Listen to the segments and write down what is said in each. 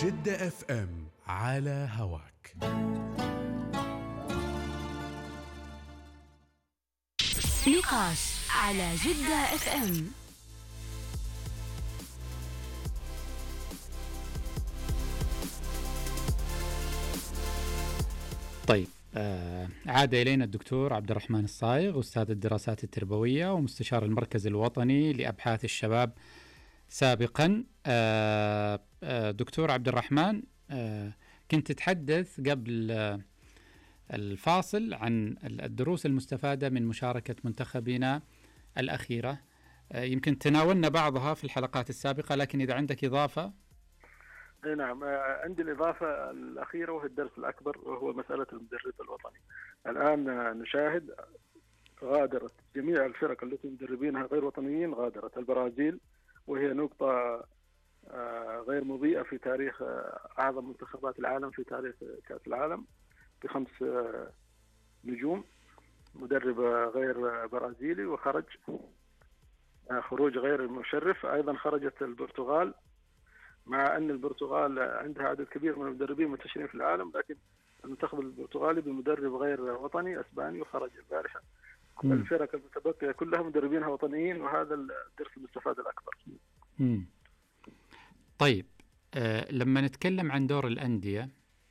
جدة اف ام على هواك. نقاش على جدة اف ام. طيب عاد إلينا الدكتور عبد الرحمن الصايغ، أستاذ الدراسات التربوية ومستشار المركز الوطني لأبحاث الشباب سابقا. دكتور عبد الرحمن، كنت تتحدث قبل الفاصل عن الدروس المستفادة من مشاركة منتخبنا الأخيرة. يمكن تناولنا بعضها في الحلقات السابقة، لكن إذا عندك إضافة. نعم، عندي الإضافة الأخيرة وهي الدرس الأكبر، وهو مسألة المدرب الوطني. الآن نشاهد غادرت جميع الفرق التي مدربينها غير وطنيين، غادرت البرازيل، وهي نقطة غير مضيئة في تاريخ أعظم منتخبات العالم في تاريخ كأس العالم ب5 نجوم. مدرب غير برازيلي وخرج خروج غير مشرف. أيضا خرجت البرتغال، مع أن البرتغال عندها عدد كبير من المدربين منتشرين في العالم، لكن المنتخب البرتغالي بمدرب غير وطني أسباني وخرج البارحة. الفرق المتبقية كلها مدربينها وطنيين، وهذا الدرس المستفاد الأكبر. طيب، لما نتكلم عن دور الأندية،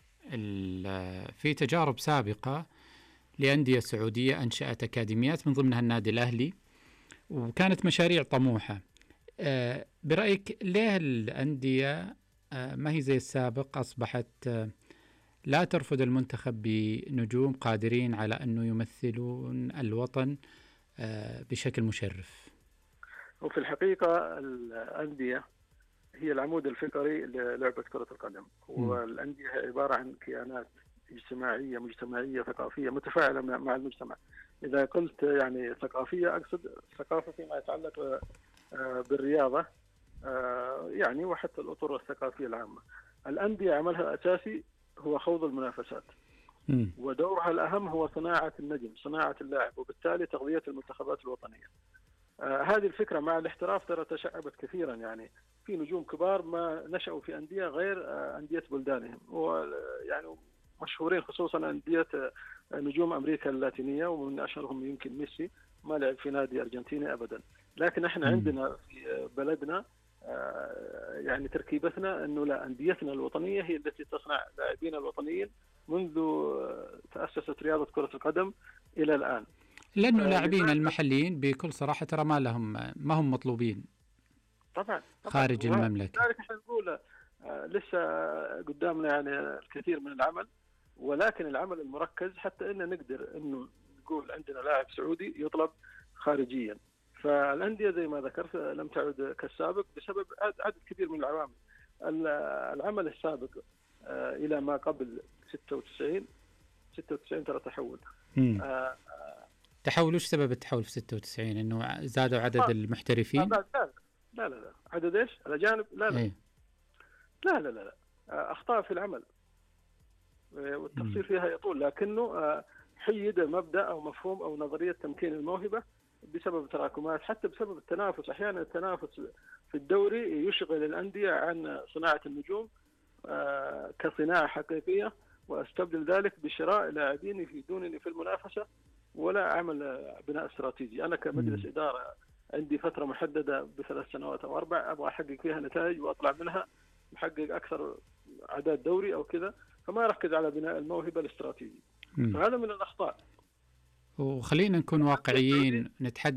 في تجارب سابقة لأندية سعودية أنشأت أكاديميات من ضمنها النادي الأهلي، وكانت مشاريع طموحة. برأيك ليه الأندية ما هي زي السابق، أصبحت لا ترفض المنتخب بنجوم قادرين على أنه يمثلون الوطن بشكل مشرف؟ وفي الحقيقة الأندية هي العمود الفقري للعبة كرة القدم، والأندية عبارة عن كيانات مجتمعية ثقافية متفاعلة مع المجتمع. إذا قلت يعني ثقافية، أقصد ثقافة فيما يتعلق بالرياضة يعني، وحتى الأطر الثقافية العامة. الأندية عملها الأساسي هو خوض المنافسات، ودورها الأهم هو صناعة النجم، صناعة اللاعب، وبالتالي تغذية المنتخبات الوطنية. هذه الفكرة مع الاحتراف ترى تشعبت كثيرا، يعني في نجوم كبار ما نشأوا في أندية غير أندية بلدانهم، ويعني مشهورين خصوصا أندية نجوم أمريكا اللاتينية، ومن أشهرهم يمكن ميسي، ما لعب في نادي أرجنتيني أبدا. لكن احنا عندنا في بلدنا يعني تركيبتنا أنه لا، أنديتنا الوطنية هي التي تصنع لاعبين الوطنيين منذ تأسست رياضة كرة القدم إلى الآن. لأنه لاعبين المحليين بكل صراحة ترى ما هم مطلوبين طبعا خارج المملكة. لذلك احنا نقول لسه قدامنا يعني الكثير من العمل، ولكن العمل المركز حتى إن نقدر إنه نقول عندنا لاعب سعودي يطلب خارجيا. فالأندية زي ما ذكرت لم تعد كالسابق بسبب عدد كبير من العوامل. العمل السابق إلى ما قبل 96 ترى تحول. تحول، وش سبب التحول في 96؟ إنه زادوا عدد المحترفين؟ لا عدد إيش؟ الأجانب؟ لا أخطاء في العمل والتفصيل فيها يطول، لكنه حيد مبدأ أو مفهوم أو نظرية تمكين الموهبة بسبب تراكمات، حتى بسبب التنافس. أحيانا التنافس في الدوري يشغل الأندية عن صناعة النجوم كصناعة حقيقية، واستبدل ذلك بشراء لاعبين يفيدونني في المنافسة ولا عمل بناء استراتيجي. أنا كمجلس إدارة عندي فترة محددة ب3 سنوات أو 4 أبغى أحقق فيها نتائج وأطلع منها محقق أكثر عدد دوري أو كذا، فما أركز على بناء الموهبة الاستراتيجي. فهذا من الأخطاء. وخلينا نكون واقعيين، نتحدث